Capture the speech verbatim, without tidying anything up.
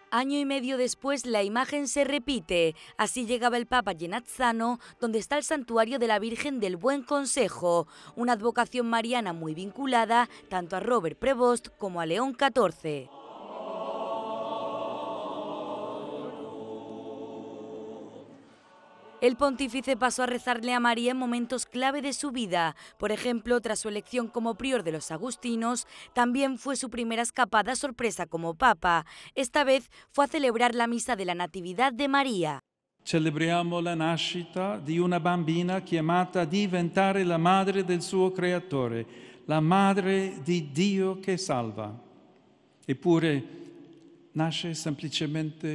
Año y medio después, la imagen se repite. Así llegaba el Papa a Genazzano, donde está el santuario de la Virgen del Buen Consejo, una advocación mariana muy vinculada tanto a Robert Prevost como a León catorce. El pontífice pasó a rezarle a María en momentos clave de su vida. Por ejemplo, tras su elección como prior de los agustinos, también fue su primera escapada sorpresa como papa. Esta vez fue a celebrar la misa de la Natividad de Maria. Celebriamo la nascita di una bambina chiamata a diventare la madre del suo creatore, la madre di Dio che salva. Eppure nasce semplicemente